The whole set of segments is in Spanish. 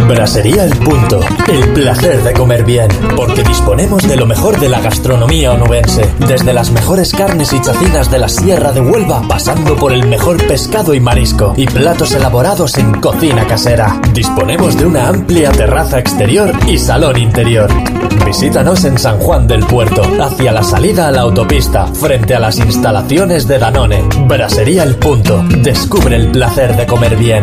Brasería El Punto, el placer de comer bien, porque disponemos de lo mejor de la gastronomía onubense, desde las mejores carnes y chacinas de la Sierra de Huelva, pasando por el mejor pescado y marisco, y platos elaborados en cocina casera. Disponemos de una amplia terraza exterior y salón interior. Visítanos en San Juan del Puerto, hacia la salida a la autopista, frente a las instalaciones de Danone. Brasería El Punto, descubre el placer de comer bien.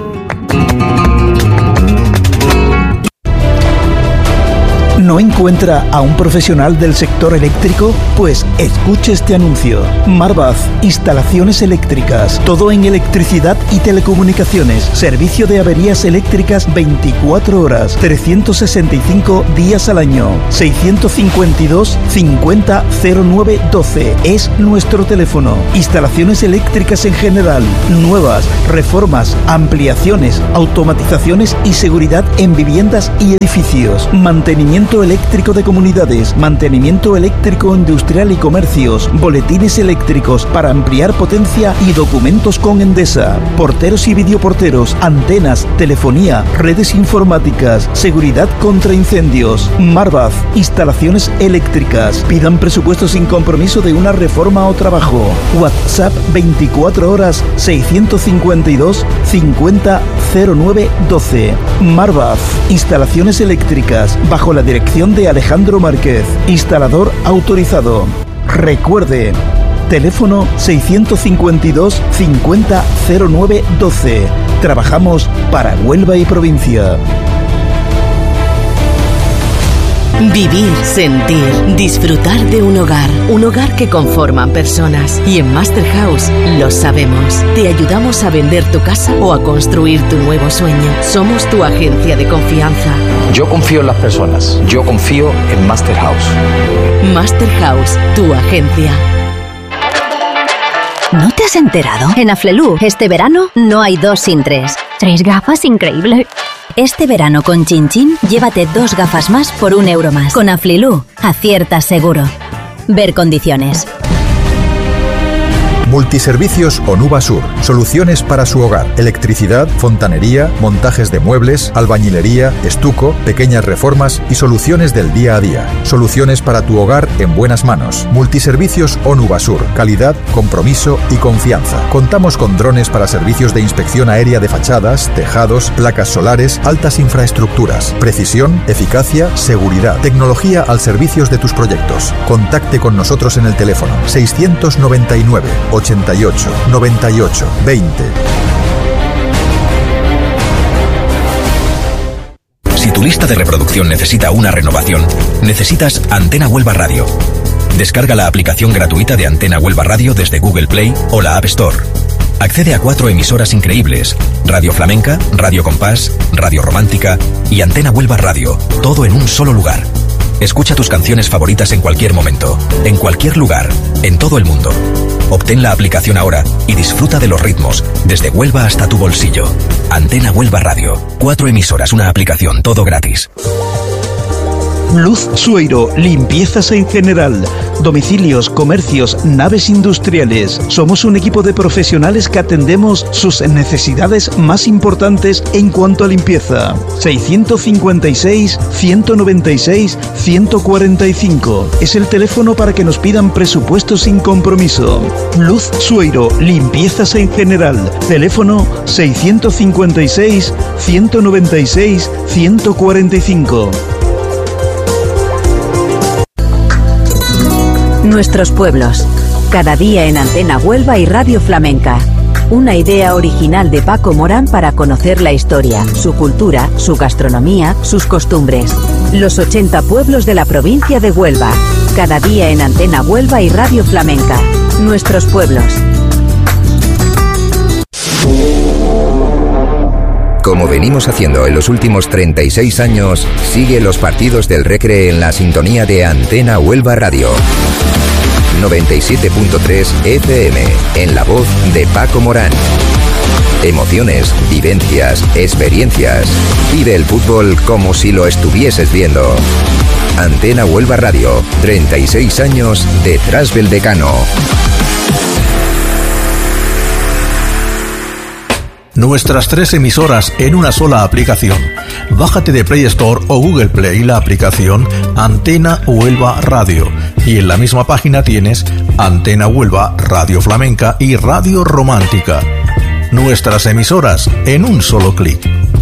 ¿No encuentra a un profesional del sector eléctrico? Pues escuche este anuncio. Marvaz, instalaciones eléctricas, todo en electricidad y telecomunicaciones, servicio de averías eléctricas 24 horas, 365 días al año. 652 50 09 12 es nuestro teléfono. Instalaciones eléctricas en general, nuevas, reformas, ampliaciones, automatizaciones y seguridad en viviendas y edificios. Mantenimiento eléctrico de comunidades, mantenimiento eléctrico industrial y comercios, boletines eléctricos para ampliar potencia y documentos con Endesa, porteros y videoporteros, antenas, telefonía, redes informáticas, seguridad contra incendios. Marvaz, instalaciones eléctricas. Pidan presupuesto sin compromiso de una reforma o trabajo. WhatsApp 24 horas 652 50 09 12. Marvaz, instalaciones eléctricas, bajo la dirección de Alejandro Márquez, instalador autorizado. Recuerde, teléfono 652 50 09 12. Trabajamos para Huelva y provincia. Vivir, sentir, disfrutar de un hogar que conforman personas. Y en Master House lo sabemos. Te ayudamos a vender tu casa o a construir tu nuevo sueño. Somos tu agencia de confianza. Yo confío en las personas. Yo confío en Master House. Master House, tu agencia. ¿No te has enterado? En Aflelu, este verano no hay 2 sin 3. 3 gafas, increíble. Este verano con Chin Chin, llévate 2 gafas más por €1 más. Con Aflelu, aciertas seguro. Ver condiciones. Multiservicios Onuba Sur. Soluciones para su hogar. Electricidad, fontanería, montajes de muebles, albañilería, estuco, pequeñas reformas y soluciones del día a día. Soluciones para tu hogar en buenas manos. Multiservicios Onuba Sur. Calidad, compromiso y confianza. Contamos con drones para servicios de inspección aérea de fachadas, tejados, placas solares, altas infraestructuras. Precisión, eficacia, seguridad. Tecnología al servicio de tus proyectos. Contacte con nosotros en el teléfono 699 88 98 20. Si tu lista de reproducción necesita una renovación, necesitas Antena Huelva Radio. Descarga la aplicación gratuita de Antena Huelva Radio desde Google Play o la App Store. Accede a 4 emisoras increíbles: Radio Flamenca, Radio Compás, Radio Romántica y Antena Huelva Radio, todo en un solo lugar. Escucha tus canciones favoritas en cualquier momento, en cualquier lugar, en todo el mundo. Obtén la aplicación ahora y disfruta de los ritmos, desde Huelva hasta tu bolsillo. Antena Huelva Radio. 4 emisoras, una aplicación, todo gratis. Luz Sueiro, limpiezas en general, domicilios, comercios, naves industriales. Somos un equipo de profesionales que atendemos sus necesidades más importantes en cuanto a limpieza. 656 196 145 es el teléfono para que nos pidan presupuestos sin compromiso. Luz Sueiro, limpiezas en general. Teléfono 656 196 145. Nuestros pueblos. Cada día en Antena Huelva y Radio Flamenca. Una idea original de Paco Morán para conocer la historia, su cultura, su gastronomía, sus costumbres. Los 80 pueblos de la provincia de Huelva. Cada día en Antena Huelva y Radio Flamenca. Nuestros pueblos. Como venimos haciendo en los últimos 36 años, sigue los partidos del Recre en la sintonía de Antena Huelva Radio. 97.3 FM, en la voz de Paco Morán. Emociones, vivencias, experiencias. Vive el fútbol como si lo estuvieses viendo. Antena Huelva Radio, 36 años detrás del decano. Nuestras 3 emisoras en una sola aplicación. Bájate de Play Store o Google Play la aplicación Antena Huelva Radio y en la misma página tienes Antena Huelva, Radio Flamenca y Radio Romántica. Nuestras emisoras en un solo clic.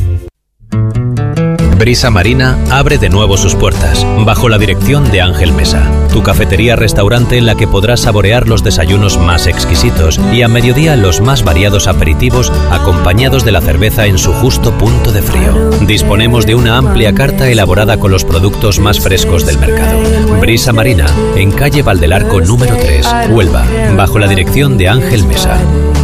Brisa Marina abre de nuevo sus puertas, bajo la dirección de Ángel Mesa, tu cafetería-restaurante en la que podrás saborear los desayunos más exquisitos y a mediodía los más variados aperitivos acompañados de la cerveza en su justo punto de frío. Disponemos de una amplia carta elaborada con los productos más frescos del mercado. Brisa Marina, en calle Valdelarco número 3, Huelva, bajo la dirección de Ángel Mesa.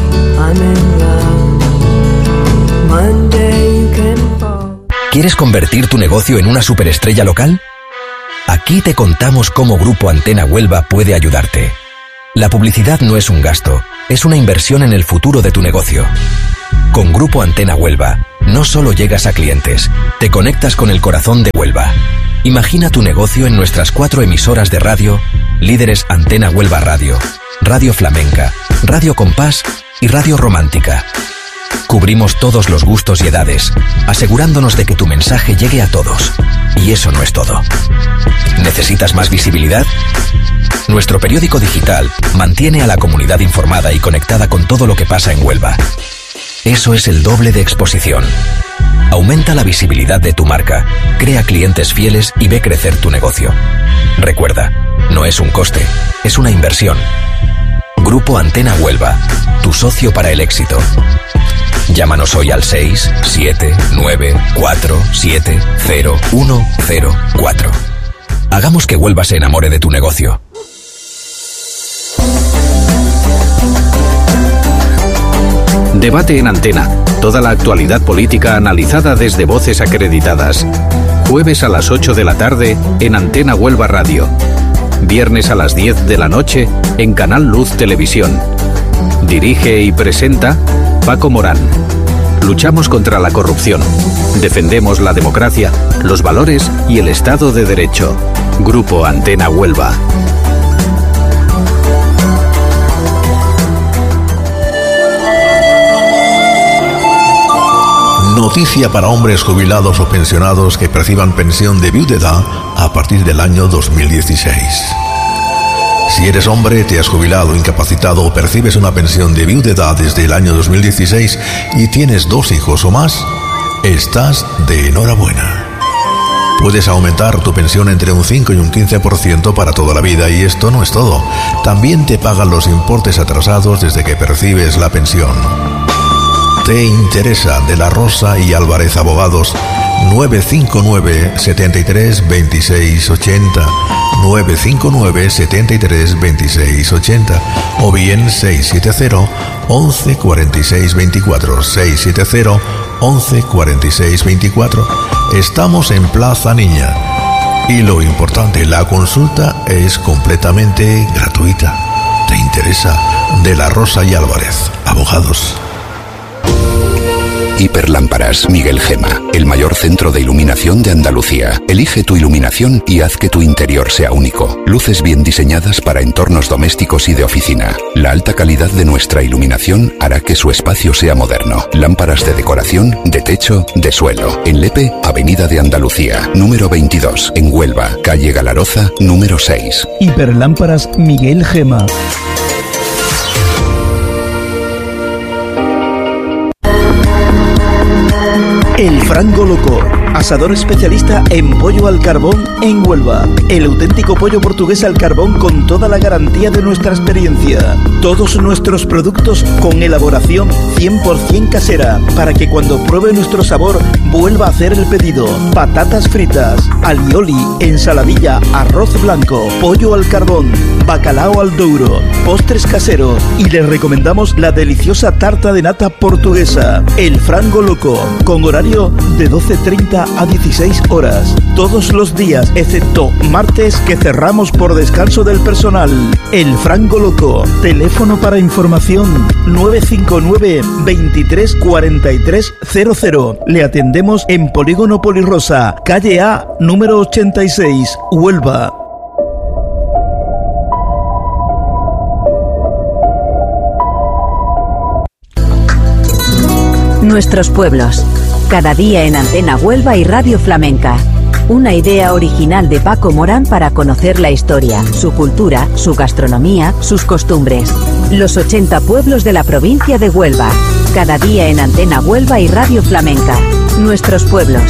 ¿Quieres convertir tu negocio en una superestrella local? Aquí te contamos cómo Grupo Antena Huelva puede ayudarte. La publicidad no es un gasto, es una inversión en el futuro de tu negocio. Con Grupo Antena Huelva, no solo llegas a clientes, te conectas con el corazón de Huelva. Imagina tu negocio en nuestras 4 emisoras de radio, líderes Antena Huelva Radio, Radio Flamenca, Radio Compás y Radio Romántica. Cubrimos todos los gustos y edades, asegurándonos de que tu mensaje llegue a todos. Y eso no es todo. ¿Necesitas más visibilidad? Nuestro periódico digital mantiene a la comunidad informada y conectada con todo lo que pasa en Huelva. Eso es el doble de exposición. Aumenta la visibilidad de tu marca, crea clientes fieles y ve crecer tu negocio. Recuerda, no es un coste, es una inversión. Grupo Antena Huelva, tu socio para el éxito. Llámanos hoy al 679470104. Hagamos que Huelva se enamore de tu negocio. Debate en Antena. Toda la actualidad política analizada desde voces acreditadas. Jueves a las 8 de la tarde en Antena Huelva Radio. Viernes a las 10 de la noche en Canal Luz Televisión. Dirige y presenta Paco Morán. Luchamos contra la corrupción. Defendemos la democracia, los valores y el Estado de Derecho. Grupo Antena Huelva. Noticia para hombres jubilados o pensionados que perciban pensión de viudedad a partir del año 2016. Si eres hombre, te has jubilado, incapacitado o percibes una pensión de viudedad desde el año 2016 y tienes 2 hijos o más, estás de enhorabuena. Puedes aumentar tu pensión entre un 5 y un 15% para toda la vida y esto no es todo. También te pagan los importes atrasados desde que percibes la pensión. ¿Te interesa? De la Rosa y Álvarez Abogados, 959 73 26 80, 959 73 26 80 o bien 670 11 46 24, 670 11 46 24. Estamos en Plaza Niña y lo importante, la consulta es completamente gratuita. ¿Te interesa? De la Rosa y Álvarez Abogados. Hiperlámparas Miguel Gema, el mayor centro de iluminación de Andalucía. Elige tu iluminación y haz que tu interior sea único. Luces bien diseñadas para entornos domésticos y de oficina. La alta calidad de nuestra iluminación hará que su espacio sea moderno. Lámparas de decoración, de techo, de suelo. En Lepe, Avenida de Andalucía, número 22. En Huelva, calle Galaroza, número 6. Hiperlámparas Miguel Gema. El Frango Loco, asador especialista en pollo al carbón en Huelva. El auténtico pollo portugués al carbón con toda la garantía de nuestra experiencia. Todos nuestros productos con elaboración 100% casera, para que cuando pruebe nuestro sabor vuelva a hacer el pedido. Patatas fritas, alioli, ensaladilla, arroz blanco, pollo al carbón, bacalao al douro, postres caseros y les recomendamos la deliciosa tarta de nata portuguesa. El Frango Loco, con horario de 12:30 a 16 horas. Todos los días, excepto martes que cerramos por descanso del personal. El Frango Loco, teléfono para información 959 23 43 00. Le atendemos en Polígono Polirrosa, calle A, número 86, Huelva. Nuestros pueblos. Cada día en Antena Huelva y Radio Flamenca. Una idea original de Paco Morán para conocer la historia, su cultura, su gastronomía, sus costumbres. Los 80 pueblos de la provincia de Huelva. Cada día en Antena Huelva y Radio Flamenca. Nuestros pueblos.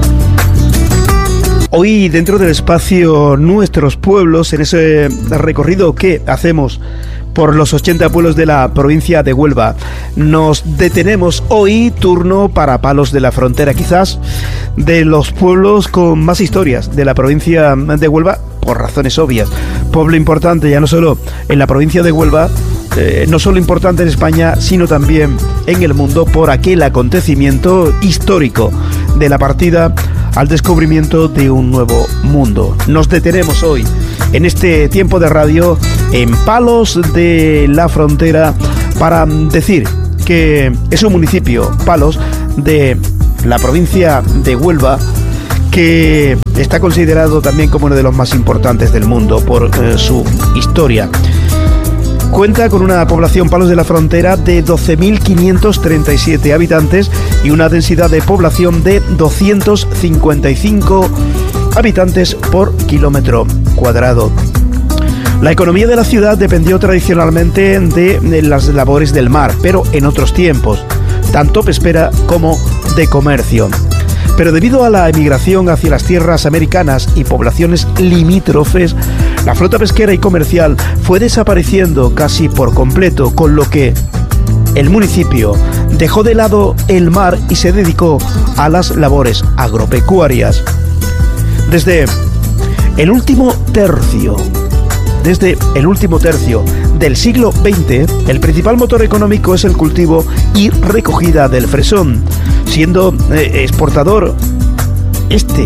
Hoy, dentro del espacio Nuestros Pueblos, en ese recorrido que hacemos por los 80 pueblos de la provincia de Huelva, nos detenemos hoy, turno para Palos de la Frontera, quizás de los pueblos con más historias de la provincia de Huelva, por razones obvias. Pueblo importante ya no solo en la provincia de Huelva, no solo importante en España, sino también en el mundo por aquel acontecimiento histórico de la partida al descubrimiento de un nuevo mundo. Nos detenemos hoy en este tiempo de radio en Palos de la Frontera para decir que es un municipio, Palos, de la provincia de Huelva, que está considerado también como uno de los más importantes del mundo por su historia. Cuenta con una población, Palos de la Frontera, de 12.537 habitantes y una densidad de población de 255 habitantes por kilómetro cuadrado. La economía de la ciudad dependió tradicionalmente de las labores del mar, pero en otros tiempos, tanto pesquera como de comercio. Pero debido a la emigración hacia las tierras americanas y poblaciones limítrofes, la flota pesquera y comercial fue desapareciendo casi por completo, con lo que el municipio dejó de lado el mar y se dedicó a las labores agropecuarias. Desde el último tercio del siglo XX, el principal motor económico es el cultivo y recogida del fresón, siendo exportador este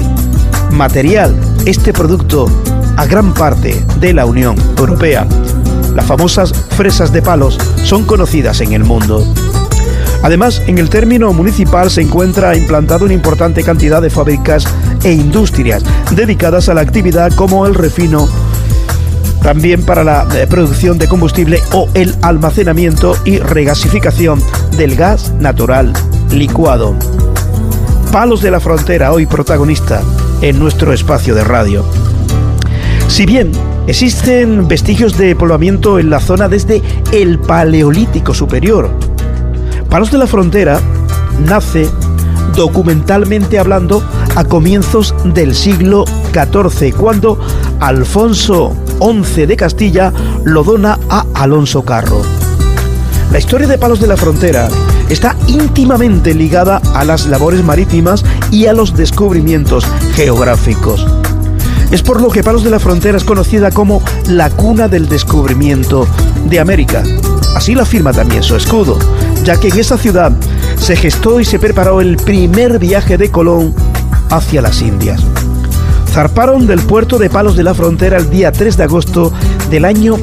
producto a gran parte de la Unión Europea. Las famosas fresas de Palos son conocidas en el mundo. Además, en el término municipal se encuentra implantada una importante cantidad de fábricas e industrias dedicadas a la actividad como el refino, también para la producción de combustible o el almacenamiento y regasificación del gas natural licuado. Palos de la Frontera, hoy protagonista en nuestro espacio de radio. Si bien existen vestigios de poblamiento en la zona desde el Paleolítico Superior, Palos de la Frontera nace, documentalmente hablando, a comienzos del siglo XIV, cuando Alfonso XI de Castilla lo dona a Alonso Carro. La historia de Palos de la Frontera está íntimamente ligada a las labores marítimas y a los descubrimientos geográficos. Es por lo que Palos de la Frontera es conocida como la cuna del descubrimiento de América. Así lo afirma también su escudo, ya que en esa ciudad se gestó y se preparó el primer viaje de Colón hacia las Indias. Zarparon del puerto de Palos de la Frontera el día 3 de agosto del año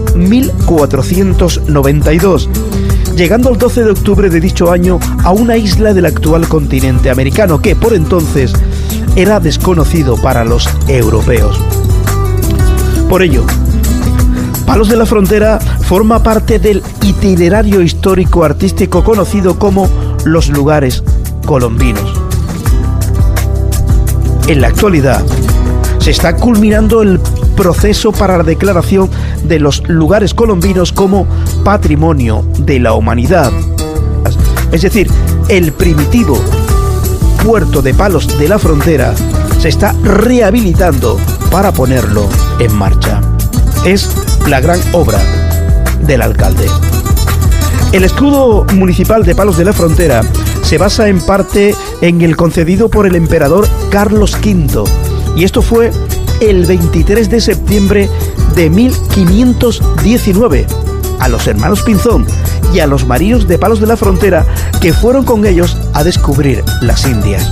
1492, llegando el 12 de octubre de dicho año a una isla del actual continente americano que por entonces era desconocido para los europeos. Por ello, Palos de la Frontera forma parte del itinerario histórico artístico conocido como los lugares colombinos. En la actualidad, se está culminando el proceso para la declaración de los lugares colombinos como Patrimonio de la Humanidad. Es decir, el primitivo puerto de Palos de la Frontera se está rehabilitando para ponerlo en marcha. Es la gran obra del alcalde. El escudo municipal de Palos de la Frontera se basa en parte en el concedido por el emperador Carlos V, y esto fue el 23 de septiembre de 1519 a los hermanos Pinzón y a los marinos de Palos de la Frontera que fueron con ellos a descubrir las Indias.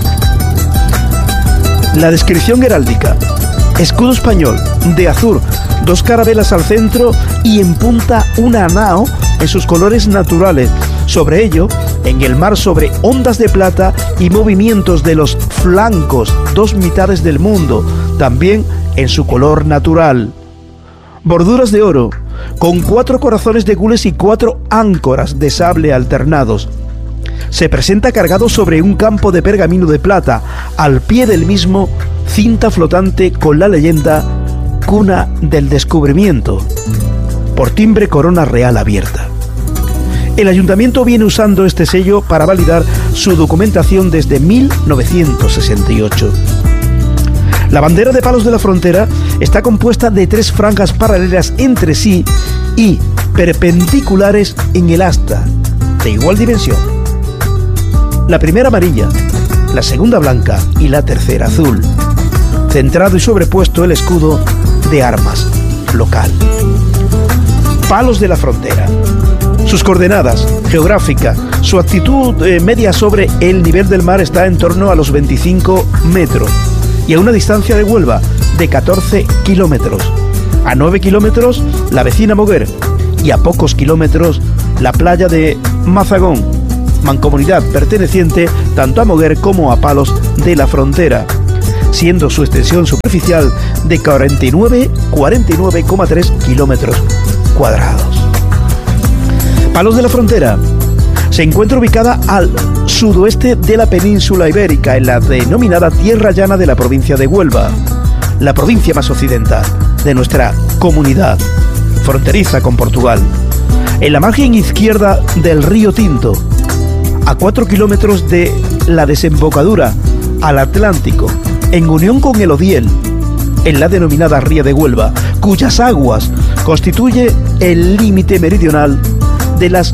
La descripción heráldica: escudo español de azur, 2 carabelas al centro y en punta una nao en sus colores naturales. Sobre ello, en el mar, sobre ondas de plata y movimientos de los flancos, 2 mitades del mundo, también en su color natural. Borduras de oro, con 4 corazones de gules y 4 áncoras de sable alternados. se presenta cargado sobre un campo de pergamino de plata, al pie del mismo cinta flotante con la leyenda Cuna del Descubrimiento, por timbre corona real abierta. El ayuntamiento viene usando este sello para validar su documentación desde 1968. La bandera de Palos de la Frontera está compuesta de 3 franjas paralelas entre sí y perpendiculares en el asta, de igual dimensión. La primera amarilla, la segunda blanca y la tercera azul. Centrado y sobrepuesto el escudo de armas local. Palos de la Frontera. Sus coordenadas geográficas, su altitud media sobre el nivel del mar está en torno a los 25 metros y a una distancia de Huelva de 14 kilómetros. A 9 kilómetros la vecina Moguer y a pocos kilómetros la playa de Mazagón, mancomunidad perteneciente tanto a Moguer como a Palos de la Frontera, siendo su extensión superficial de 49,3 kilómetros cuadrados. Palos de la Frontera se encuentra ubicada al sudoeste de la península ibérica, en la denominada Tierra Llana de la provincia de Huelva, la provincia más occidental de nuestra comunidad, fronteriza con Portugal, en la margen izquierda del río Tinto, a 4 kilómetros de la desembocadura al Atlántico, en unión con el Odiel, en la denominada Ría de Huelva, cuyas aguas constituye el límite meridional de las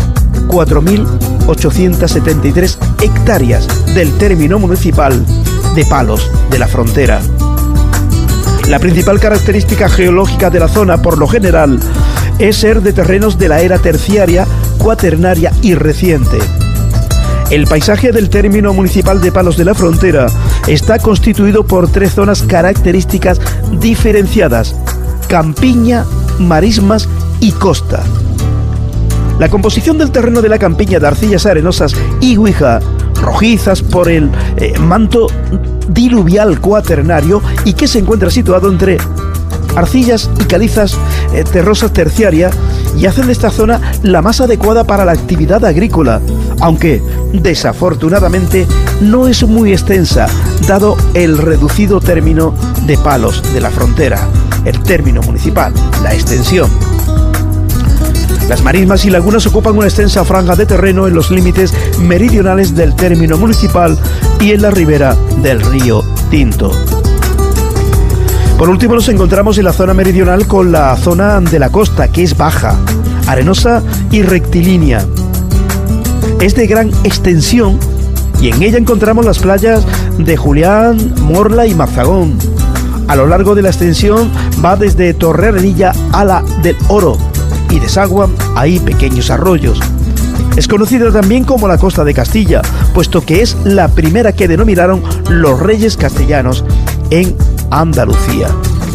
4.873 hectáreas del término municipal de Palos de la Frontera. La principal característica geológica de la zona, por lo general, es ser de terrenos de la era terciaria, cuaternaria y reciente. El paisaje del término municipal de Palos de la Frontera está constituido por 3 zonas características diferenciadas: campiña, marismas y costa. La composición del terreno de la campiña, de arcillas arenosas y guija, rojizas por el manto diluvial cuaternario y que se encuentra situado entre arcillas y calizas terrosas terciarias, y hacen de esta zona la más adecuada para la actividad agrícola, aunque desafortunadamente no es muy extensa, dado el reducido término de Palos de la Frontera, el término municipal, la extensión. Las marismas y lagunas ocupan una extensa franja de terreno en los límites meridionales del término municipal y en la ribera del río Tinto. Por último, nos encontramos en la zona meridional con la zona de la costa, que es baja, arenosa y rectilínea. Es de gran extensión y en ella encontramos las playas de Julián, Morla y Mazagón. A lo largo de la extensión va desde Torrearenilla a la del Oro y desaguan ahí pequeños arroyos. Es conocida también como la Costa de Castilla, puesto que es la primera que denominaron los reyes castellanos en Andalucía.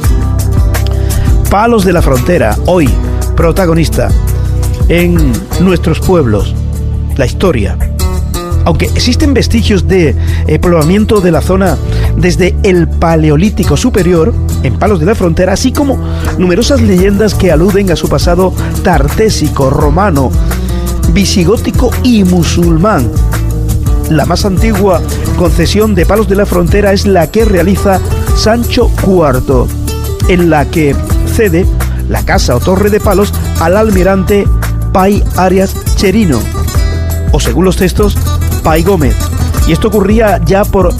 Palos de la Frontera, hoy protagonista en nuestros pueblos, la historia. Aunque existen vestigios de poblamiento de la zona desde el Paleolítico Superior, en Palos de la Frontera, así como numerosas leyendas que aluden a su pasado tartésico, romano, visigótico y musulmán. La más antigua concesión de Palos de la Frontera es la que realiza Sancho IV, en la que cede la casa o torre de Palos al almirante Pay Arias Cherino, o según los textos, Pay Gómez. Y esto ocurría ya por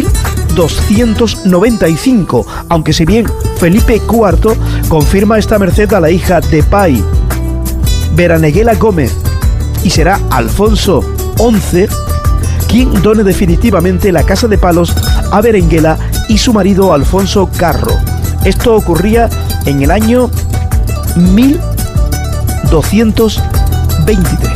1295, aunque si bien Felipe IV confirma esta merced a la hija de Pay, Berenguela Gómez, y será Alfonso XI quien done definitivamente la casa de Palos a Berenguela y su marido Alfonso Carro. Esto ocurría en el año 1223.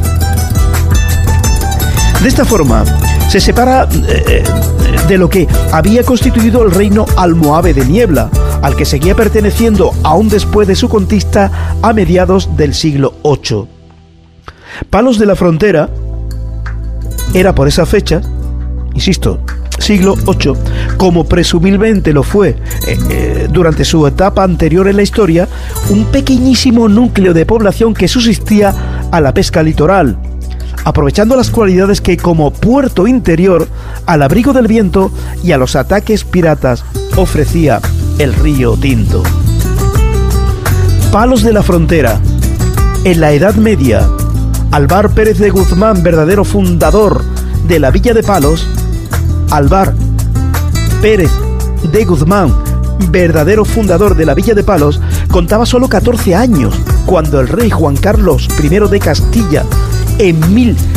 De esta forma, se separa de lo que había constituido el reino almohave de Niebla, al que seguía perteneciendo aún después de su conquista a mediados del siglo VIII. Palos de la Frontera era por esa fecha, insisto, siglo VIII, como presumiblemente lo fue durante su etapa anterior en la historia, un pequeñísimo núcleo de población que subsistía a la pesca litoral, aprovechando las cualidades que como puerto interior, al abrigo del viento y a los ataques piratas, ofrecía el Río Tinto. Palos de la Frontera. En la Edad Media, Álvar Pérez de Guzmán, verdadero fundador de la Villa de Palos, Álvar Pérez de Guzmán, verdadero fundador de la Villa de Palos, contaba solo 14 años cuando el rey Juan Carlos I de Castilla, en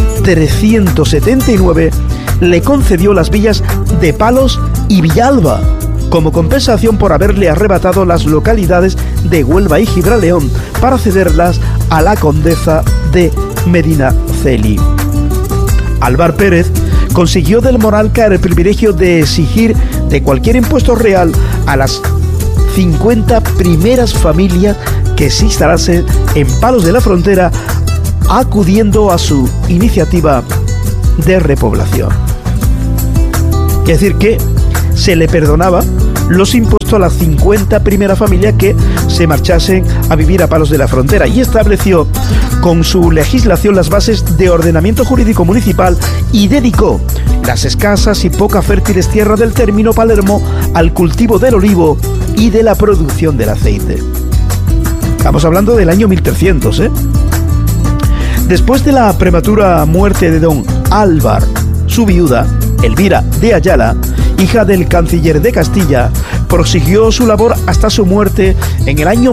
1379, le concedió las villas de Palos y Villalba, como compensación por haberle arrebatado las localidades de Huelva y Gibraleón para cederlas a la condesa de Medinaceli. Álvar Pérez consiguió del monarca el privilegio de exigir de cualquier impuesto real a las 50 primeras familias que se instalasen en Palos de la Frontera, acudiendo a su iniciativa de repoblación. Es decir, que se le perdonaba los impuestos a las 50 primeras familias que se marchasen a vivir a Palos de la Frontera, y estableció con su legislación las bases de ordenamiento jurídico municipal y dedicó las escasas y poco fértiles tierras del término Palermo al cultivo del olivo y de la producción del aceite. Estamos hablando del año 1300, ¿eh? Después de la prematura muerte de don Álvar, su viuda, Elvira de Ayala, hija del canciller de Castilla, prosiguió su labor hasta su muerte en el año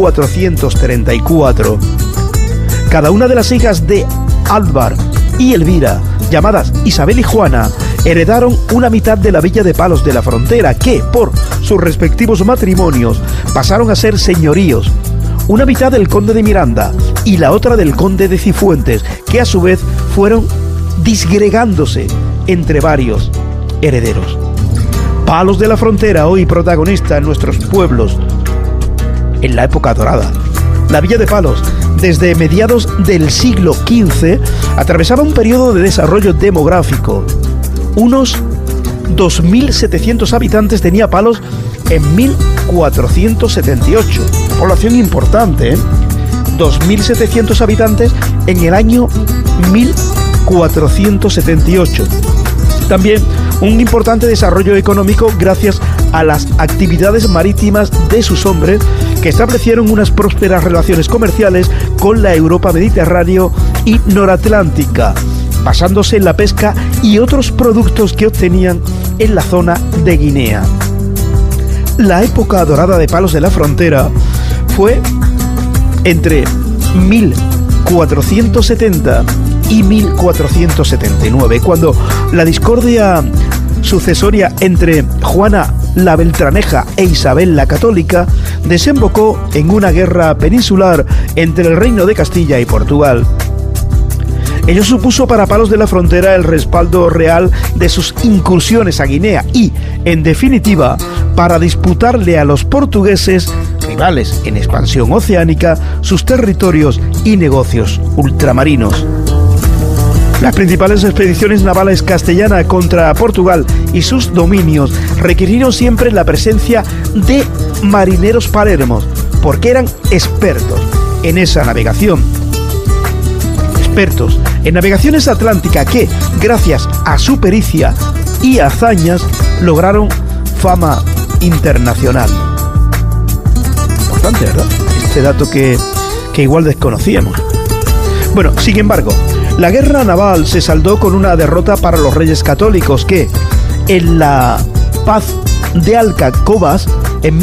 1434. Cada una de las hijas de Álvar y Elvira, llamadas Isabel y Juana, heredaron una mitad de la Villa de Palos de la Frontera, que, por sus respectivos matrimonios, pasaron a ser señoríos. Una mitad del conde de Miranda y la otra del conde de Cifuentes, que a su vez fueron disgregándose entre varios herederos. Palos de la Frontera, hoy protagonista en nuestros pueblos en la época dorada. La Villa de Palos, desde mediados del siglo XV, atravesaba un periodo de desarrollo demográfico. Unos 2.700 habitantes tenía Palos en 1478. Población importante, ¿eh? 2.700 habitantes en el año 1478. También un importante desarrollo económico gracias a las actividades marítimas de sus hombres, que establecieron unas prósperas relaciones comerciales con la Europa mediterránea y noratlántica, basándose en la pesca y otros productos que obtenían en la zona de Guinea. La época dorada de Palos de la Frontera fue entre 1470 y 1479, cuando la discordia sucesoria entre Juana la Beltraneja e Isabel la Católica desembocó en una guerra peninsular entre el Reino de Castilla y Portugal. Ello supuso para Palos de la Frontera el respaldo real de sus incursiones a Guinea y, en definitiva, para disputarle a los portugueses, rivales en expansión oceánica, sus territorios y negocios ultramarinos. Las principales expediciones navales castellanas contra Portugal y sus dominios requirieron siempre la presencia de marineros palermos, porque eran expertos en esa navegación. Expertos en navegaciones atlánticas que, gracias a su pericia y hazañas, lograron fama internacional. Importante, ¿verdad? Este dato que igual desconocíamos. Bueno, sin embargo, la guerra naval se saldó con una derrota para los reyes católicos que, en la paz de Alcacobas, en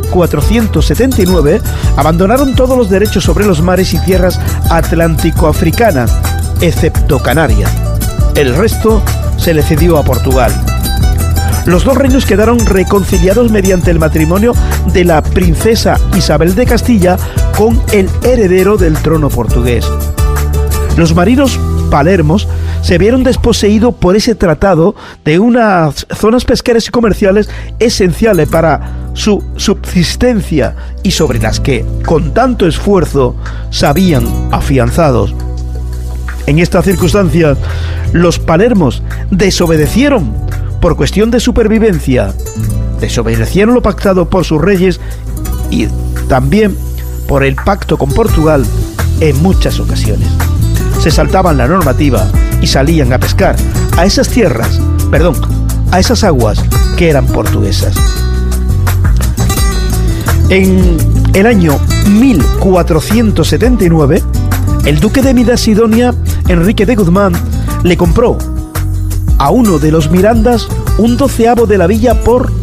1479, abandonaron todos los derechos sobre los mares y tierras atlántico-africanas, excepto Canarias. El resto se le cedió a Portugal. Los dos reinos quedaron reconciliados mediante el matrimonio de la princesa Isabel de Castilla con el heredero del trono portugués. Los marinos palermos se vieron desposeídos por ese tratado de unas zonas pesqueras y comerciales esenciales para su subsistencia y sobre las que, con tanto esfuerzo, se habían afianzados. En estas circunstancias, los palermos desobedecieron por cuestión de supervivencia, desobedecieron lo pactado por sus reyes y también por el pacto con Portugal en muchas ocasiones. se saltaban la normativa y salían a pescar a esas a esas aguas que eran portuguesas. En el año 1479, el duque de Midas-Sidonia, Enrique de Guzmán, le compró a uno de los Mirandas un 12avo de la villa por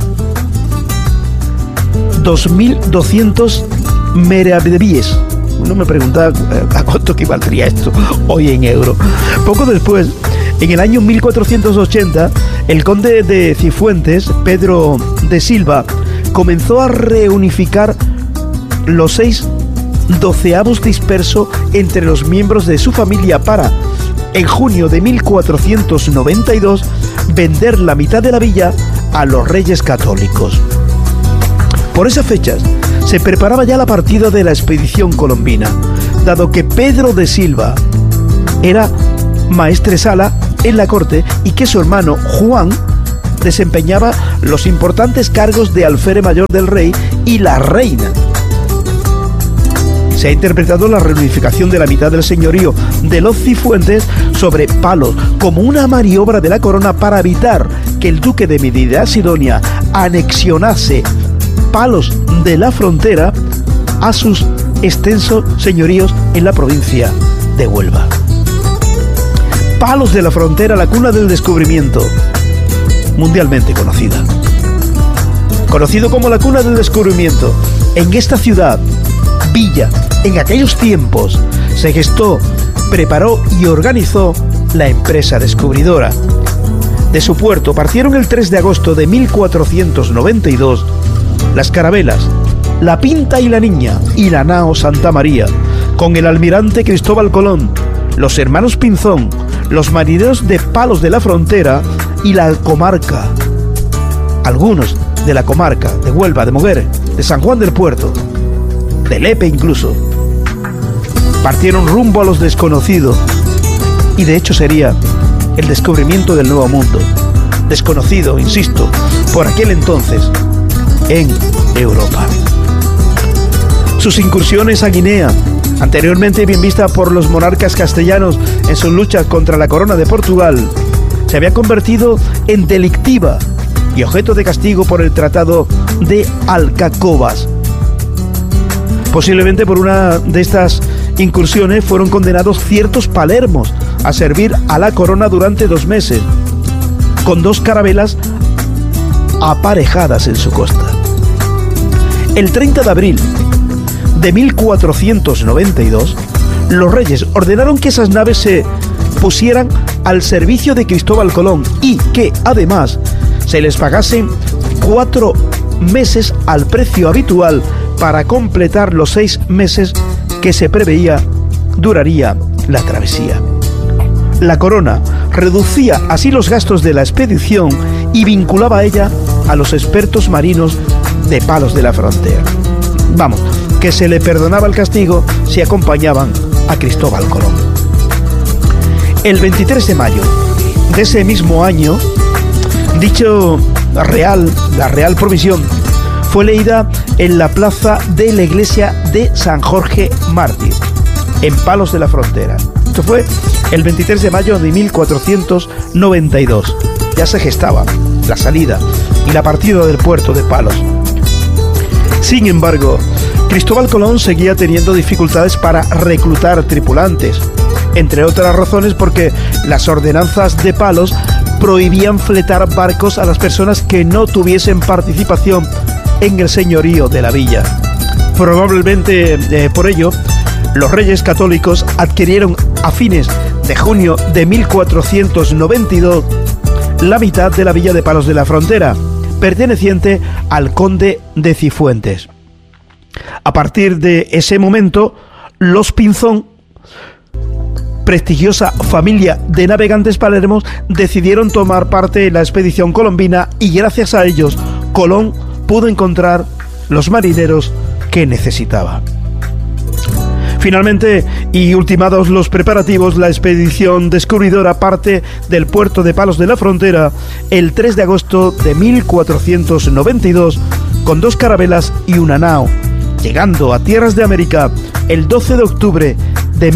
2.200 meravedíes. Uno me preguntaba a cuánto equivaldría esto hoy en euro. Poco después, en el año 1480, el conde de Cifuentes, Pedro de Silva, comenzó a reunificar los 6 doceavos dispersos entre los miembros de su familia para, en junio de 1492, vender la mitad de la villa a los reyes católicos. Por esas fechas se preparaba ya la partida de la expedición colombina, dado que Pedro de Silva era maestresala en la corte y que su hermano Juan desempeñaba los importantes cargos de alférez mayor del rey y la reina. Se ha interpretado la reunificación de la mitad del señorío de los Cifuentes sobre Palos como una maniobra de la corona para evitar que el duque de Midas-Sidonia anexionase Palos de la Frontera a sus extensos señoríos en la provincia de Huelva. Palos de la Frontera, la cuna del descubrimiento, mundialmente conocida. Conocido como la cuna del descubrimiento, en esta ciudad, villa, en aquellos tiempos, se gestó, preparó y organizó la empresa descubridora. De su puerto partieron el 3 de agosto de 1492 las carabelas, la Pinta y la Niña y la nao Santa María, con el almirante Cristóbal Colón, los hermanos Pinzón, los marineros de Palos de la Frontera y la comarca, algunos de la comarca de Huelva, de Moguer, de San Juan del Puerto, de Lepe incluso, partieron rumbo a los desconocidos y de hecho sería el descubrimiento del Nuevo Mundo, desconocido, insisto, por aquel entonces en Europa. Sus incursiones a Guinea, anteriormente bien vista por los monarcas castellanos en sus luchas contra la corona de Portugal, se había convertido en delictiva y objeto de castigo por el Tratado de Alcacobas. Posiblemente por una de estas incursiones fueron condenados ciertos palermos a servir a la corona durante 2 meses, con 2 carabelas aparejadas en su costa. El 30 de abril de 1492, los reyes ordenaron que esas naves se pusieran al servicio de Cristóbal Colón y que, además, se les pagasen 4 meses al precio habitual para completar los 6 meses que se preveía duraría la travesía. La corona reducía así los gastos de la expedición y vinculaba a ella a los expertos marinos de Palos de la Frontera. Vamos, que se le perdonaba el castigo si acompañaban a Cristóbal Colón. El 23 de mayo de ese mismo año, la Real Provisión, fue leída en la plaza de la iglesia de San Jorge Mártir, en Palos de la Frontera. Esto fue el 23 de mayo de 1492. Ya se gestaba la salida y la partida del puerto de Palos. Sin embargo, Cristóbal Colón seguía teniendo dificultades para reclutar tripulantes, entre otras razones porque las ordenanzas de Palos prohibían fletar barcos a las personas que no tuviesen participación en el señorío de la villa. Probablemente por ello, los reyes católicos adquirieron a fines de junio de 1492 la mitad de la villa de Palos de la Frontera, perteneciente al conde de Cifuentes. A partir de ese momento, los Pinzón, prestigiosa familia de navegantes palermos, decidieron tomar parte en la expedición colombina y gracias a ellos Colón pudo encontrar los marineros que necesitaba. Finalmente, y ultimados los preparativos, la expedición descubridora parte del puerto de Palos de la Frontera el 3 de agosto de 1492 con 2 carabelas y una nao, llegando a tierras de América el 12 de octubre de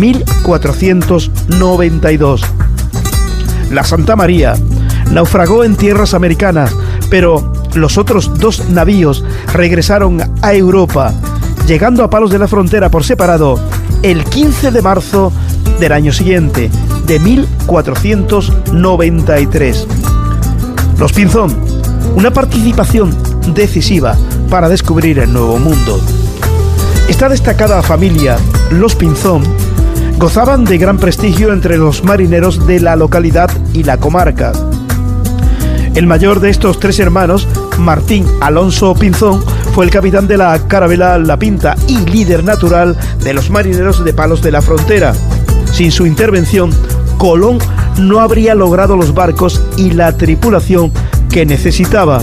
1492. La Santa María naufragó en tierras americanas, pero los otros 2 navíos regresaron a Europa, llegando a Palos de la Frontera por separado el 15 de marzo del año siguiente, de 1493. Los Pinzón, una participación decisiva para descubrir el Nuevo Mundo. Esta destacada familia, los Pinzón, gozaban de gran prestigio entre los marineros de la localidad y la comarca. El mayor de estos 3 hermanos, Martín Alonso Pinzón, fue el capitán de la carabela La Pinta y líder natural de los marineros de Palos de la Frontera. Sin su intervención, Colón no habría logrado los barcos y la tripulación que necesitaba.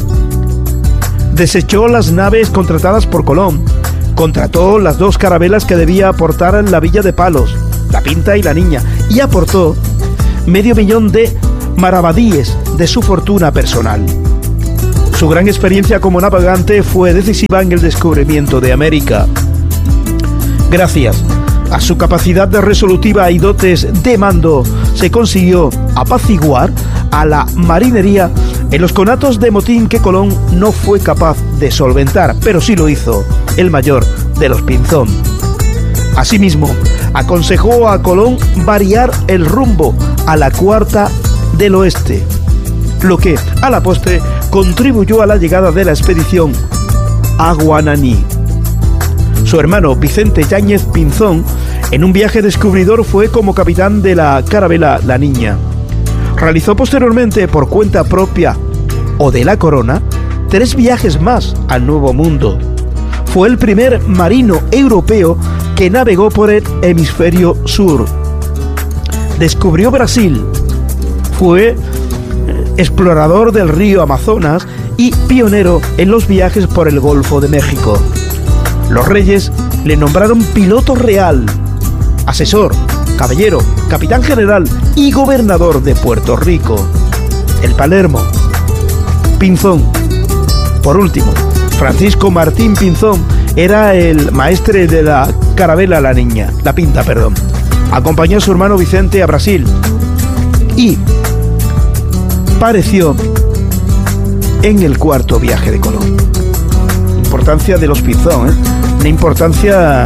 Desechó las naves contratadas por Colón, contrató las 2 carabelas que debía aportar en la villa de Palos, La Pinta y La Niña, y aportó $500,000 de maravedíes de su fortuna personal. Su gran experiencia como navegante fue decisiva en el descubrimiento de América. Gracias a su capacidad resolutiva y dotes de mando, se consiguió apaciguar a la marinería en los conatos de motín que Colón no fue capaz de solventar, pero sí lo hizo el mayor de los Pinzón. Asimismo, aconsejó a Colón variar el rumbo a la Cuarta del Oeste, lo que a la postre contribuyó a la llegada de la expedición a Guananí. Su hermano Vicente Yáñez Pinzón, en un viaje descubridor, fue como capitán de la carabela La Niña. Realizó posteriormente, por cuenta propia o de la corona, 3 viajes más al Nuevo Mundo. Fue el primer marino europeo que navegó por el hemisferio sur. Descubrió Brasil. Fue explorador del río Amazonas y pionero en los viajes por el Golfo de México. Los reyes le nombraron piloto real, asesor, caballero, capitán general y gobernador de Puerto Rico. El Palermo. Pinzón. Por último, Francisco Martín Pinzón era el maestre de la carabela La Pinta. Acompañó a su hermano Vicente a Brasil y pareció en el 4º viaje de Colón. Importancia de los Pinzón, una importancia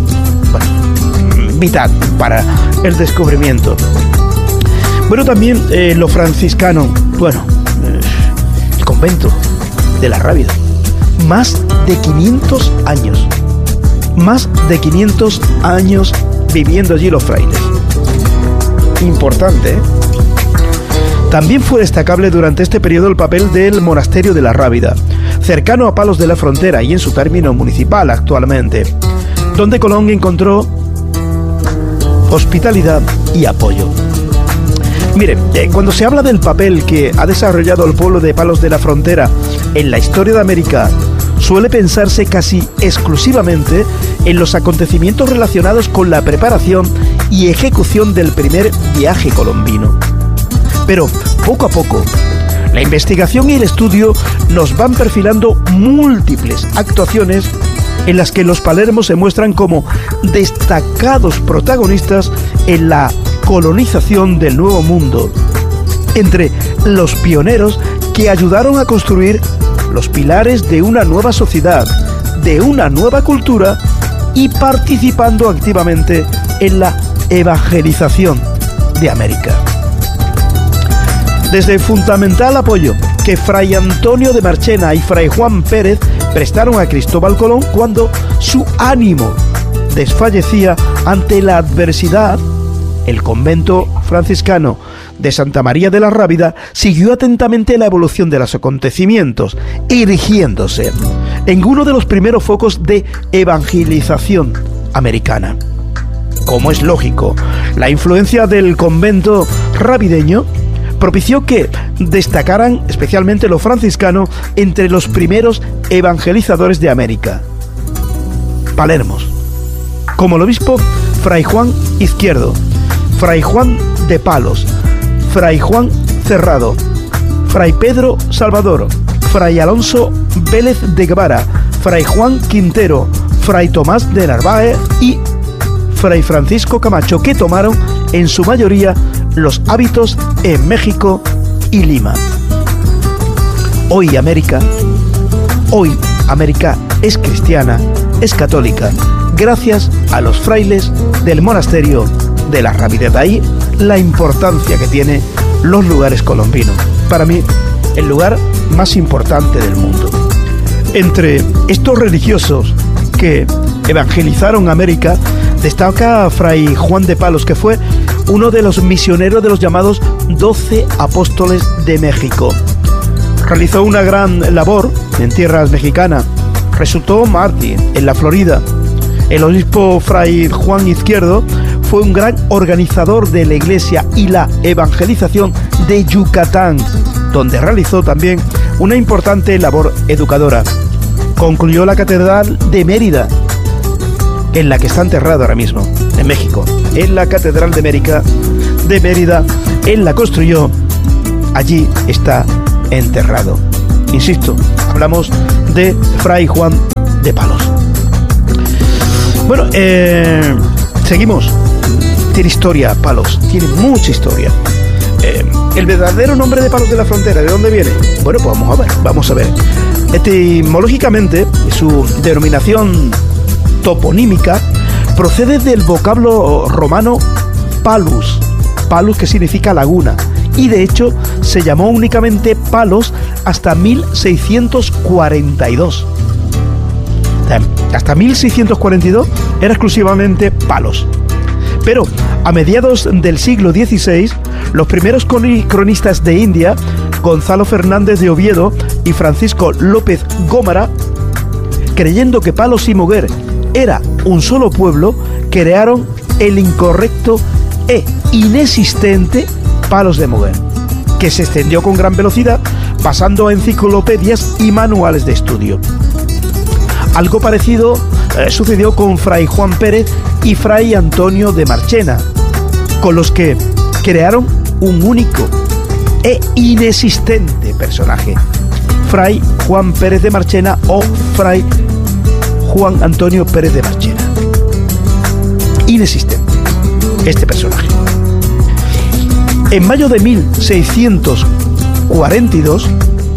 vital para el descubrimiento. Bueno, también lo franciscano, el convento de la Rábida. Más de 500 años. Más de 500 años viviendo allí los frailes. Importante, ¿eh? También fue destacable durante este periodo el papel del monasterio de la Rábida, cercano a Palos de la Frontera y en su término municipal actualmente, donde Colón encontró hospitalidad y apoyo. Mire, cuando se habla del papel que ha desarrollado el pueblo de Palos de la Frontera en la historia de América, suele pensarse casi exclusivamente en los acontecimientos relacionados con la preparación y ejecución del primer viaje colombino. Pero poco a poco, la investigación y el estudio nos van perfilando múltiples actuaciones en las que los palermos se muestran como destacados protagonistas en la colonización del Nuevo Mundo, entre los pioneros que ayudaron a construir los pilares de una nueva sociedad, de una nueva cultura y participando activamente en la evangelización de América. Desde el fundamental apoyo que Fray Antonio de Marchena y Fray Juan Pérez prestaron a Cristóbal Colón cuando su ánimo desfallecía ante la adversidad, el convento franciscano de Santa María de la Rábida siguió atentamente la evolución de los acontecimientos, erigiéndose en uno de los primeros focos de evangelización americana. Como es lógico, la influencia del convento rabideño propició que destacaran especialmente los franciscanos entre los primeros evangelizadores de América. Palermos, como el obispo Fray Juan Izquierdo, Fray Juan de Palos, Fray Juan Cerrado, Fray Pedro Salvador, Fray Alonso Vélez de Guevara, Fray Juan Quintero, Fray Tomás de Narváez y Fray Francisco Camacho, que tomaron en su mayoría los hábitos en México y Lima. Hoy América es cristiana, es católica, gracias a los frailes del monasterio de la Rábida. De ahí la importancia que tienen los lugares colombinos. Para mí, el lugar más importante del mundo. Entre estos religiosos que evangelizaron América, destaca Fray Juan de Palos, que fue uno de los misioneros de los llamados 12 apóstoles de México. Realizó una gran labor en tierras mexicanas. Resultó mártir en la Florida. El obispo Fray Juan Izquierdo fue un gran organizador de la iglesia y la evangelización de Yucatán, donde realizó también una importante labor educadora. Concluyó la catedral de Mérida, en la que está enterrado ahora mismo, en México. En la catedral de Mérida, él la construyó, allí está enterrado. Insisto, hablamos de Fray Juan de Palos. Bueno, seguimos. Tiene historia, Palos, tiene mucha historia. El verdadero nombre de Palos de la Frontera, ¿de dónde viene? Bueno, pues vamos a ver. Etimológicamente, su denominación toponímica procede del vocablo romano palus, que significa laguna, y de hecho se llamó únicamente Palos hasta 1642. Hasta 1642 era exclusivamente Palos. Pero a mediados del siglo XVI, los primeros cronistas de India, Gonzalo Fernández de Oviedo y Francisco López Gómara, creyendo que Palos y Moguer era un solo pueblo, crearon el incorrecto e inexistente Palos de Moguer, que se extendió con gran velocidad, pasando a enciclopedias y manuales de estudio. Algo parecido sucedió con Fray Juan Pérez y Fray Antonio de Marchena, con los que crearon un único e inexistente personaje, Fray Juan Pérez de Marchena o Fray Juan Antonio Pérez de Marchena. Inexistente este personaje. En mayo de 1642,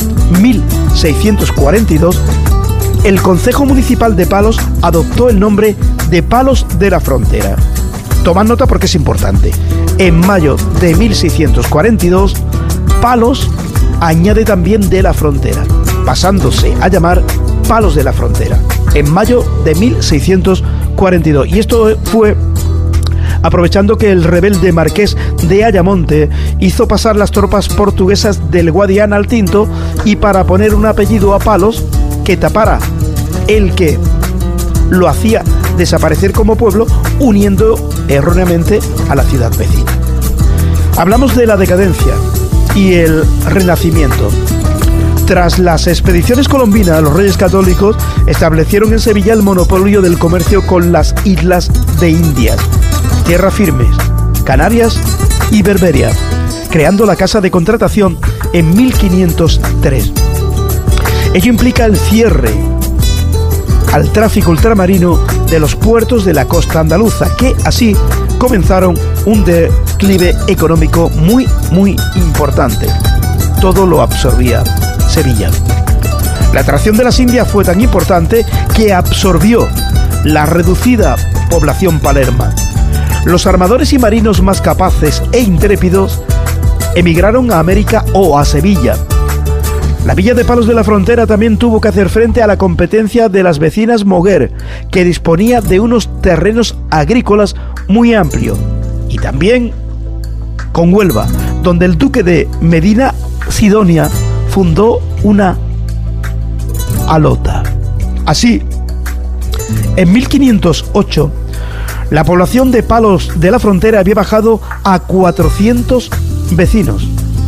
el Concejo Municipal de Palos adoptó el nombre de Palos de la Frontera. Tomad nota porque es importante. En mayo de 1642, Palos añade también de la Frontera, pasándose a llamar Palos de la Frontera, en mayo de 1642. Y esto fue aprovechando que el rebelde marqués de Ayamonte hizo pasar las tropas portuguesas del Guadiana al Tinto, y para poner un apellido a Palos que tapara el que lo hacía desaparecer como pueblo, uniendo erróneamente a la ciudad vecina. Hablamos de la decadencia y el renacimiento. Tras las expediciones colombinas, los reyes católicos establecieron en Sevilla el monopolio del comercio con las islas de Indias, Tierra Firmes, Canarias y Berberia, creando la Casa de Contratación en 1503. Ello implica el cierre al tráfico ultramarino de los puertos de la costa andaluza, que así comenzaron un declive económico muy importante. Todo lo absorbía Sevilla. La atracción de las Indias fue tan importante que absorbió la reducida población palerma. Los armadores y marinos más capaces e intrépidos emigraron a América o a Sevilla. La villa de Palos de la Frontera también tuvo que hacer frente a la competencia de las vecinas Moguer, que disponía de unos terrenos agrícolas muy amplios, y también con Huelva, donde el duque de Medina Sidonia fundó una alota. Así, en 1508, la población de Palos de la Frontera había bajado a 400 vecinos.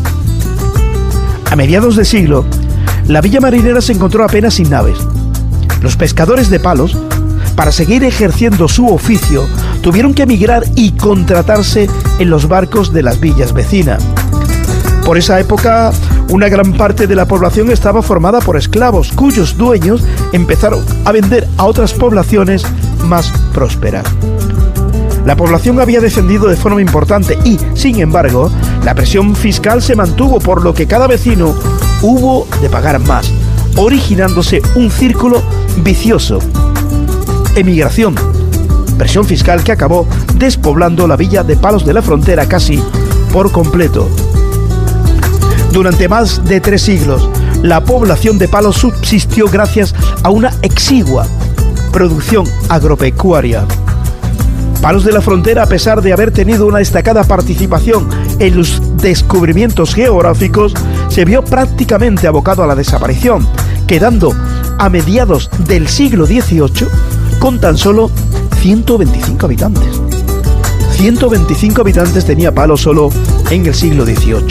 A mediados de siglo, la villa marinera se encontró apenas sin naves. Los pescadores de Palos, para seguir ejerciendo su oficio, tuvieron que emigrar y contratarse en los barcos de las villas vecinas. Por esa época, una gran parte de la población estaba formada por esclavos, cuyos dueños empezaron a vender a otras poblaciones más prósperas. La población había descendido de forma importante y, sin embargo, la presión fiscal se mantuvo, por lo que cada vecino hubo de pagar más, originándose un círculo vicioso. Emigración, presión fiscal que acabó despoblando la villa de Palos de la Frontera casi por completo. Durante más de 3 siglos, la población de Palos subsistió gracias a una exigua producción agropecuaria. Palos de la Frontera, a pesar de haber tenido una destacada participación en los descubrimientos geográficos, se vio prácticamente abocado a la desaparición, quedando a mediados del siglo XVIII con tan solo 125 habitantes. 125 habitantes tenía Palos solo en el siglo XVIII.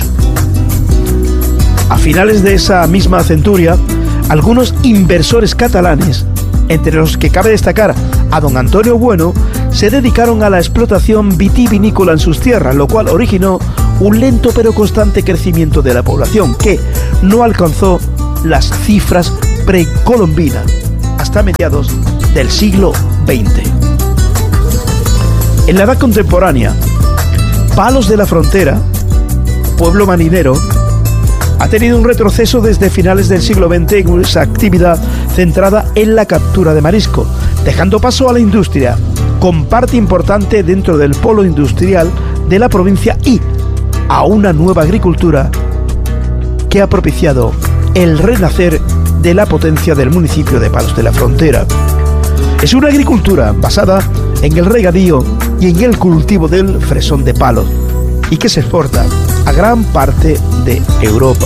A finales de esa misma centuria, algunos inversores catalanes, entre los que cabe destacar a don Antonio Bueno, se dedicaron a la explotación vitivinícola en sus tierras, lo cual originó un lento pero constante crecimiento de la población que no alcanzó las cifras precolombinas hasta mediados del siglo XX. En la edad contemporánea, Palos de la Frontera, pueblo marinero, ha tenido un retroceso desde finales del siglo XX en esa actividad centrada en la captura de marisco, dejando paso a la industria, con parte importante dentro del polo industrial de la provincia, y a una nueva agricultura que ha propiciado el renacer de la potencia del municipio de Palos de la Frontera. Es una agricultura basada en el regadío y en el cultivo del fresón de palos, y que se exporta a gran parte de Europa.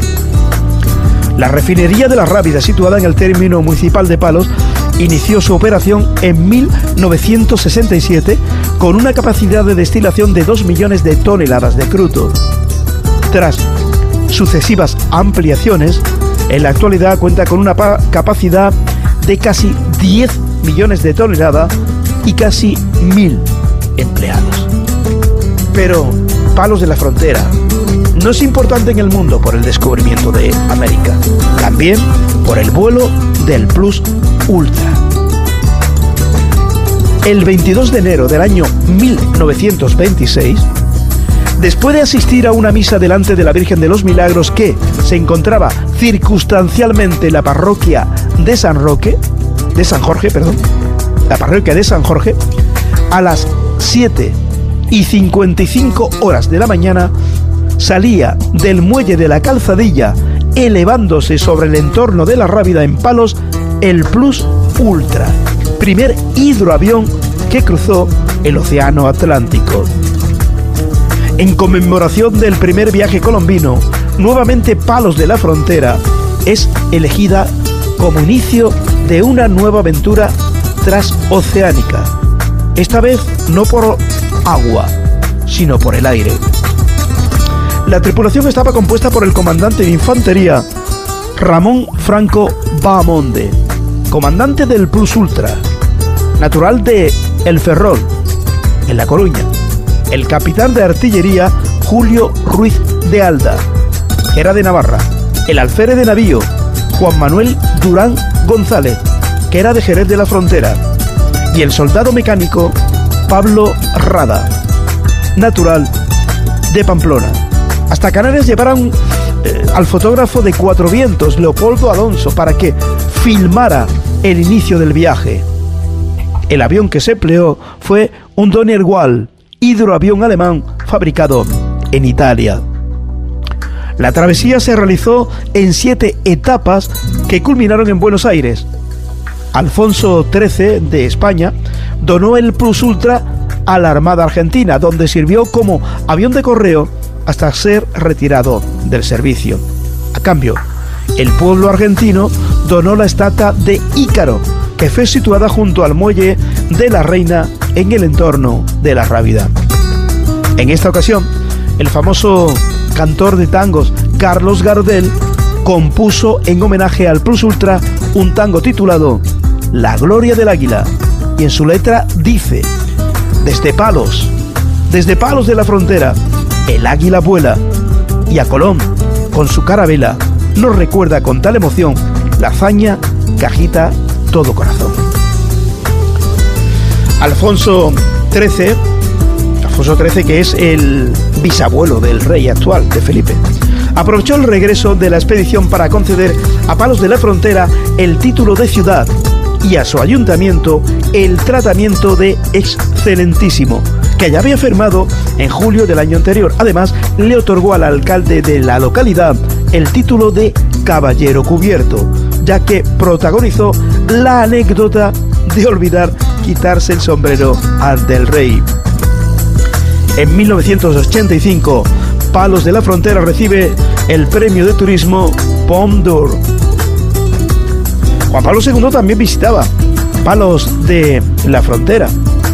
La refinería de La Rábida, situada en el término municipal de Palos, inició su operación en 1967 con una capacidad de destilación de 2 millones de toneladas de crudo. Tras sucesivas ampliaciones, en la actualidad cuenta con una capacidad de casi 10 millones de toneladas y casi 1.000 empleados. Pero Palos de la Frontera no es importante en el mundo por el descubrimiento de América, también por el vuelo del Plus Ultra. El 22 de enero del año 1926, después de asistir a una misa delante de la Virgen de los Milagros que se encontraba circunstancialmente en la parroquia de San Jorge, la parroquia de San Jorge, a las 7:55 de la mañana, salía del muelle de la Calzadilla, elevándose sobre el entorno de La Rábida en Palos, el Plus Ultra, primer hidroavión que cruzó el Océano Atlántico. En conmemoración del primer viaje colombino, nuevamente Palos de la Frontera es elegida como inicio de una nueva aventura transoceánica, esta vez no por agua, sino por el aire. La tripulación estaba compuesta por el comandante de infantería Ramón Franco Bahamonde, comandante del Plus Ultra, natural de El Ferrol, en La Coruña; el capitán de artillería Julio Ruiz de Alda, que era de Navarra; el alférez de navío Juan Manuel Durán González, que era de Jerez de la Frontera; y el soldado mecánico Pablo Rada, natural de Pamplona. Hasta Canarias llevaron al fotógrafo de Cuatro Vientos, Leopoldo Alonso, para que filmara el inicio del viaje. El avión que se empleó fue un Donnerwall, hidroavión alemán fabricado en Italia. La travesía se realizó en 7 etapas que culminaron en Buenos Aires. Alfonso XIII de España donó el Plus Ultra a la Armada Argentina, donde sirvió como avión de correo hasta ser retirado del servicio. A cambio, el pueblo argentino donó la estatua de Ícaro, que fue situada junto al muelle de la Reina en el entorno de La Rábida. En esta ocasión, el famoso cantor de tangos Carlos Gardel compuso en homenaje al Plus Ultra un tango titulado La Gloria del Águila, y en su letra dice: desde Palos de la Frontera, el águila vuela, y a Colón, con su carabela, nos recuerda con tal emoción la hazaña que agita todo corazón. Alfonso XIII, Alfonso XIII, que es el bisabuelo del rey actual, de Felipe, aprovechó el regreso de la expedición para conceder a Palos de la Frontera el título de ciudad y a su ayuntamiento el tratamiento de excelentísimo, que ya había firmado en julio del año anterior. Además, le otorgó al alcalde de la localidad el título de caballero cubierto, ya que protagonizó la anécdota de olvidar quitarse el sombrero ante el rey. En 1985, Palos de la Frontera recibe el premio de turismo Pomme d'Or. Juan Pablo II también visitaba Palos de la Frontera.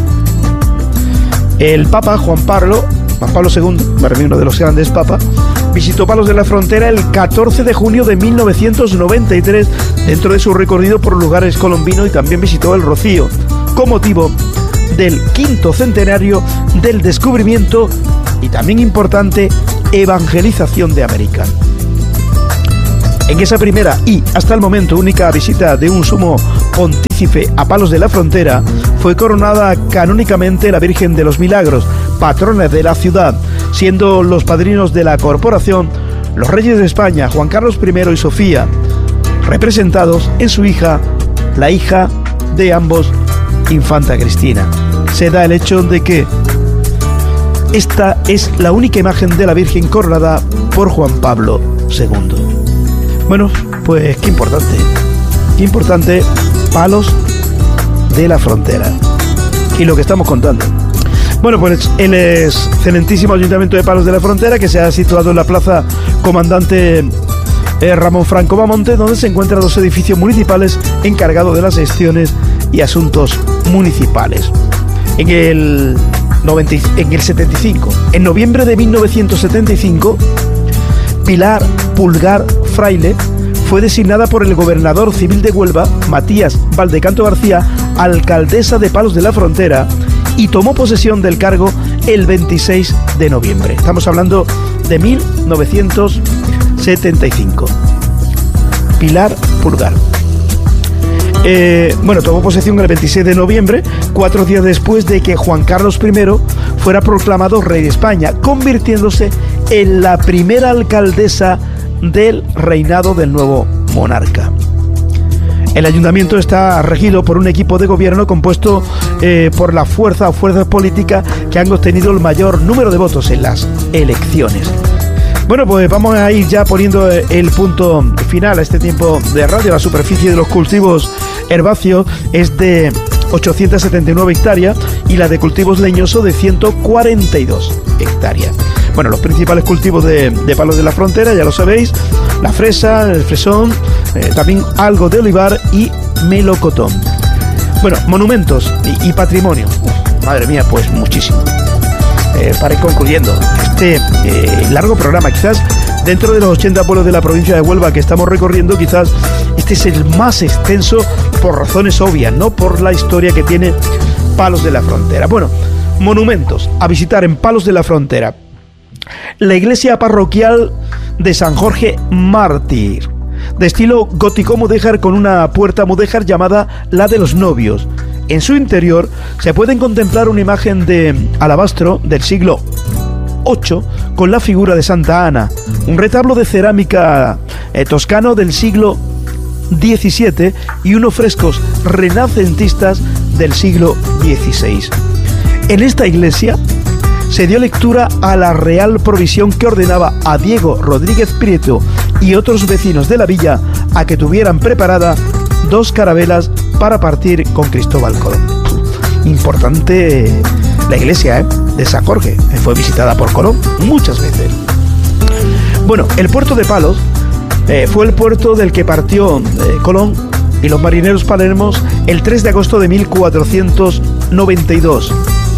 El Papa Juan Pablo II, para mí uno de los grandes papas, visitó Palos de la Frontera el 14 de junio de 1993 dentro de su recorrido por lugares colombinos, y también visitó el Rocío con motivo del 5º centenario del descubrimiento y también importante evangelización de América. En esa primera y hasta el momento única visita de un sumo pontífice a Palos de la Frontera, fue coronada canónicamente la Virgen de los Milagros, patrona de la ciudad, siendo los padrinos de la corporación los reyes de España, Juan Carlos I y Sofía, representados en su hija, la hija de ambos, Infanta Cristina. Se da el hecho de que esta es la única imagen de la Virgen coronada por Juan Pablo II. Bueno, pues qué importante Palos de la Frontera y lo que estamos contando. Bueno, pues el excelentísimo Ayuntamiento de Palos de la Frontera, que se ha situado en la Plaza Comandante Ramón Franco Bamonte, donde se encuentran dos edificios municipales encargados de las gestiones y asuntos municipales. En el 75, en noviembre de 1975, Pilar Pulgar Fraile fue designada por el gobernador civil de Huelva, Matías Valdecanto García, alcaldesa de Palos de la Frontera, y tomó posesión del cargo el 26 de noviembre. Estamos hablando de 1975. Pilar Pulgar. Tomó posesión el 26 de noviembre, 4 días después de que Juan Carlos I fuera proclamado rey de España, convirtiéndose en la primera alcaldesa del reinado del nuevo monarca. El ayuntamiento está regido por un equipo de gobierno compuesto por la fuerzas políticas que han obtenido el mayor número de votos en las elecciones. Bueno, pues vamos a ir ya poniendo el punto final a este tiempo de radio. La superficie de los cultivos herbáceos es de 879 hectáreas y la de cultivos leñosos de 142 hectáreas. Bueno, los principales cultivos de Palos de la Frontera, ya lo sabéis: la fresa, el fresón, también algo de olivar y melocotón. Bueno, monumentos y patrimonio. Madre mía, pues muchísimo. Para ir concluyendo este largo programa, quizás dentro de los 80 pueblos de la provincia de Huelva que estamos recorriendo, quizás este es el más extenso por razones obvias, no por la historia que tiene Palos de la Frontera. Bueno, monumentos a visitar en Palos de la Frontera: la iglesia parroquial de San Jorge Mártir, de estilo gótico mudéjar, con una puerta mudéjar llamada la de los novios. En su interior se pueden contemplar una imagen de alabastro del siglo VIII con la figura de Santa Ana, un retablo de cerámica toscano del siglo XVII y unos frescos renacentistas del siglo XVI. En esta iglesia se dio lectura a la Real Provisión que ordenaba a Diego Rodríguez Prieto y otros vecinos de la villa a que tuvieran preparada 2 carabelas para partir con Cristóbal Colón. Importante la iglesia de San Jorge, fue visitada por Colón muchas veces. Bueno, el puerto de Palos fue el puerto del que partió Colón y los marineros palermos el 3 de agosto de 1492.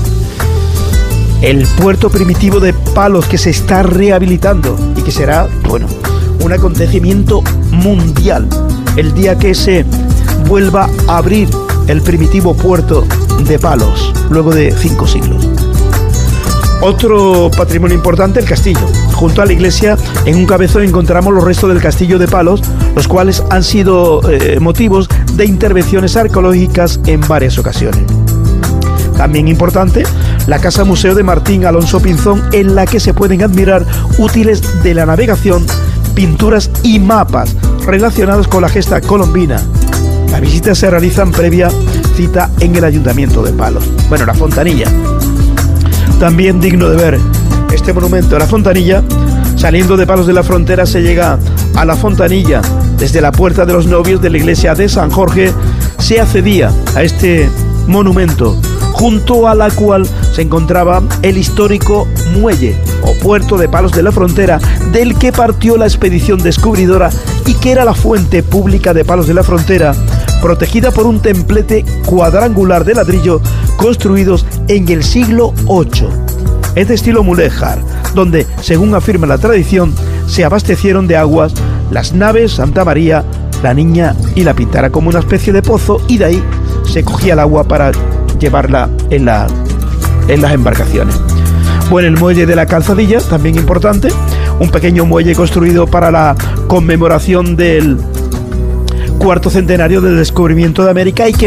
El puerto primitivo de Palos, que se está rehabilitando y que será, bueno, un acontecimiento mundial el día que se vuelva a abrir el primitivo puerto de Palos, luego de 5 siglos. Otro patrimonio importante, el castillo. Junto a la iglesia, en un cabezón encontramos los restos del castillo de Palos, los cuales han sido motivos de intervenciones arqueológicas en varias ocasiones. También importante, la Casa Museo de Martín Alonso Pinzón, en la que se pueden admirar útiles de la navegación, pinturas y mapas relacionados con la gesta colombina. Las visitas se realizan previa cita en el Ayuntamiento de Palos. Bueno, la Fontanilla. También digno de ver este monumento de la Fontanilla. Saliendo de Palos de la Frontera se llega a la Fontanilla. Desde la Puerta de los Novios de la iglesia de San Jorge se accedía a este monumento, junto a la cual se encontraba el histórico muelle o puerto de Palos de la Frontera, del que partió la expedición descubridora y que era la fuente pública de Palos de la Frontera, protegida por un templete cuadrangular de ladrillo construidos en el siglo VIII. Es de estilo mudéjar, donde, según afirma la tradición, se abastecieron de aguas las naves Santa María, la Niña y la Pinta. Era como una especie de pozo, y de ahí se cogía el agua para llevarla en las embarcaciones. Bueno, el muelle de la Calzadilla, también importante, un pequeño muelle construido para la conmemoración del 4º centenario del descubrimiento de América y que